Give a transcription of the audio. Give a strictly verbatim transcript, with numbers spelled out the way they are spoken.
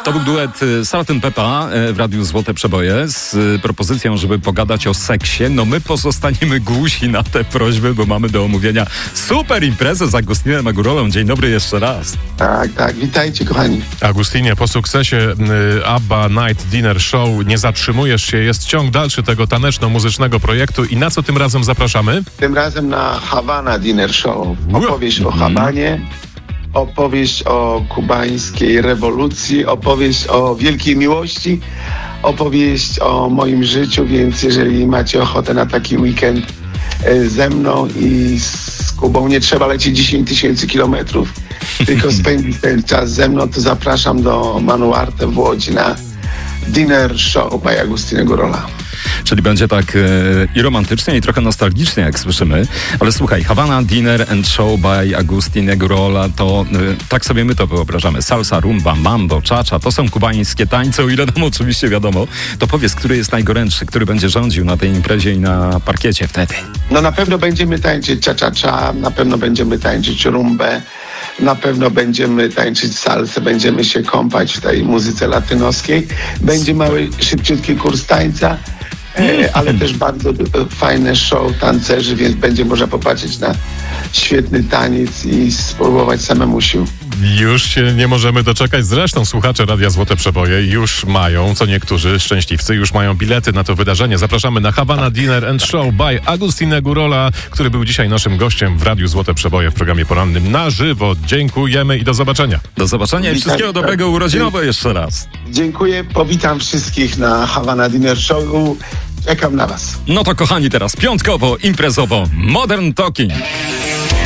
To był duet Salt and Peppa w Radiu Złote Przeboje z propozycją, żeby pogadać o seksie. No my pozostaniemy głusi na te prośby, bo mamy do omówienia super imprezę z Agustinem Agurolą. Dzień dobry jeszcze raz. Tak, tak. Witajcie, kochani. Agustinie, po sukcesie y, ABBA Night Dinner Show nie zatrzymujesz się. Jest ciąg dalszy tego taneczno-muzycznego projektu. I na co tym razem zapraszamy? Tym razem na Havana Dinner Show. Opowieść o Habanie, opowieść o kubańskiej rewolucji, opowieść o wielkiej miłości, opowieść o moim życiu, więc jeżeli macie ochotę na taki weekend ze mną i z Kubą, nie trzeba lecieć dziesięć tysięcy kilometrów, tylko spędzić ten czas ze mną, to zapraszam do Manuarte w Łodzi na Dinner Show by Agustino Rola. Czyli będzie tak e, i romantycznie, i trochę nostalgicznie, jak słyszymy. Ale słuchaj, Havana Dinner and Show by Agustin Gurola, to e, tak sobie my to wyobrażamy. Salsa, rumba, mambo, cha-cha, to są kubańskie tańce, o ile nam oczywiście wiadomo. To powiedz, który jest najgorętszy, który będzie rządził na tej imprezie i na parkiecie wtedy? No na pewno będziemy tańczyć cha-cha-cha, na pewno będziemy tańczyć rumbę, na pewno będziemy tańczyć salsę, będziemy się kąpać w tej muzyce latynoskiej. Będzie mały, szybciutki kurs tańca, e, ale też bardzo e, fajne show tancerzy, więc będzie można popatrzeć na świetny taniec i spróbować samemu sił. Już się nie możemy doczekać. Zresztą słuchacze Radia Złote Przeboje już mają, co niektórzy szczęśliwcy, już mają bilety na to wydarzenie. Zapraszamy na Havana Dinner and Show by Agustin Gurola, który był dzisiaj naszym gościem w Radiu Złote Przeboje w programie porannym na żywo. Dziękujemy i do zobaczenia. Do zobaczenia i wszystkiego dobrego urodzinowo jeszcze raz. Dziękuję, powitam wszystkich na Havana Dinner Show. Czekam na was. No to kochani, teraz piątkowo, imprezowo, Modern Talking.